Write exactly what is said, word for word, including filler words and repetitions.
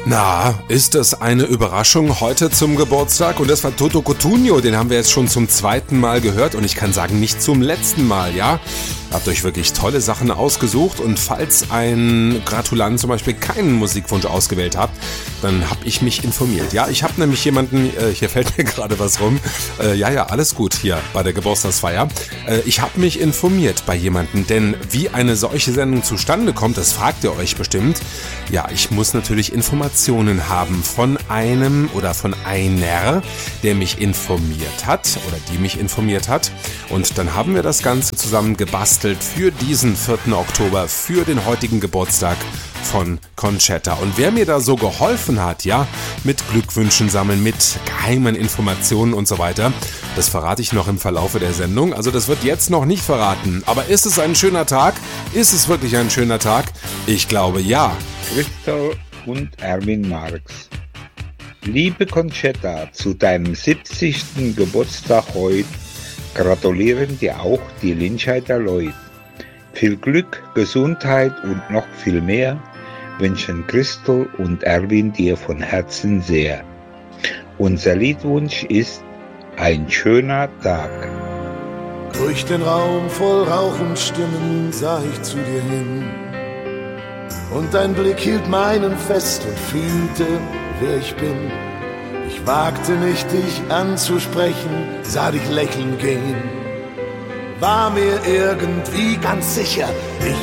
Na, ist das eine Überraschung heute zum Geburtstag? Und das war Toto Cutugno, den haben wir jetzt schon zum zweiten Mal gehört und ich kann sagen, nicht zum letzten Mal, ja? Habt euch wirklich tolle Sachen ausgesucht und falls ein Gratulant zum Beispiel keinen Musikwunsch ausgewählt habt, dann habe ich mich informiert. Ja, ich habe nämlich jemanden, äh, hier fällt mir gerade was rum, äh, ja, ja, alles gut hier bei der Geburtstagsfeier. Äh, ich habe mich informiert bei jemandem, denn wie eine solche Sendung zustande kommt, das fragt ihr euch bestimmt. Ja, ich muss natürlich Informationen haben von einem oder von einer, der mich informiert hat oder die mich informiert hat. Und dann haben wir das Ganze zusammen gebastelt für diesen vierten Oktober, für den heutigen Geburtstag von Concetta. Und wer mir da so geholfen hat, ja, mit Glückwünschen sammeln, mit geheimen Informationen und so weiter, das verrate ich noch im Verlaufe der Sendung. Also das wird jetzt noch nicht verraten. Aber ist es ein schöner Tag? Ist es wirklich ein schöner Tag? Ich glaube, ja. Christel und Erwin Marx. Liebe Concetta, zu deinem siebzigsten Geburtstag heute gratulieren dir auch die Linscheider Leute. Viel Glück, Gesundheit und noch viel mehr wünschen Christel und Erwin dir von Herzen sehr. Unser Liedwunsch ist ein schöner Tag. Durch den Raum voll Rauch und Stimmen sah ich zu dir hin. Und dein Blick hielt meinen fest und fühlte, wer ich bin. Ich wagte nicht, dich anzusprechen, sah dich lächeln gehen. War mir irgendwie ganz sicher, ich